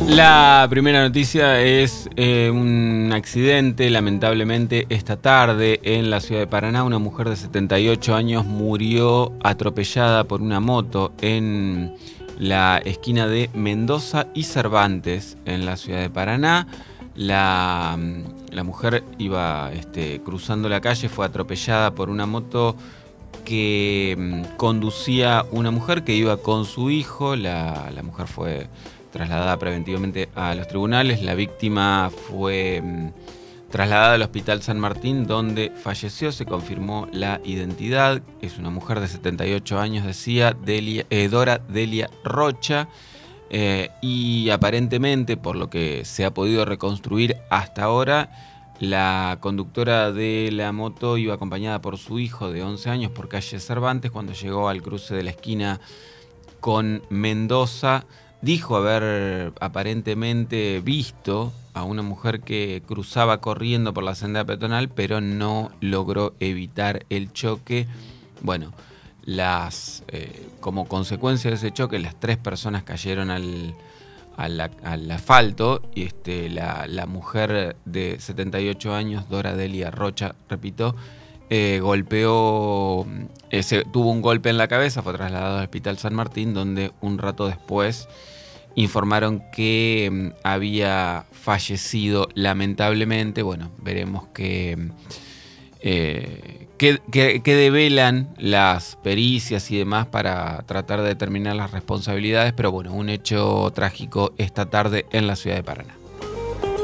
La primera noticia es un accidente, lamentablemente, esta tarde en la ciudad de Paraná. Una mujer de 78 años murió atropellada por una moto en la esquina de Mendoza y Cervantes, en la ciudad de Paraná. La mujer iba cruzando la calle, fue atropellada por una moto que conducía una mujer que iba con su hijo. La mujer fue trasladada preventivamente a los tribunales. La víctima fue trasladada al Hospital San Martín, donde falleció. Se confirmó la identidad. Es una mujer de 78 años, decía, Dora Delia Rocha. Y aparentemente, por lo que se ha podido reconstruir hasta ahora, la conductora de la moto iba acompañada por su hijo de 11 años por calle Cervantes. Cuando llegó al cruce de la esquina con Mendoza, dijo haber aparentemente visto a una mujer que cruzaba corriendo por la senda peatonal, pero no logró evitar el choque. Bueno, como consecuencia de ese choque, las 3 personas cayeron al asfalto. Y la mujer de 78 años, Dora Delia Rocha, repito, tuvo un golpe en la cabeza, fue trasladado al Hospital San Martín, donde un rato después informaron que había fallecido lamentablemente. Bueno, veremos qué develan las pericias y demás para tratar de determinar las responsabilidades, pero bueno, un hecho trágico esta tarde en la ciudad de Paraná.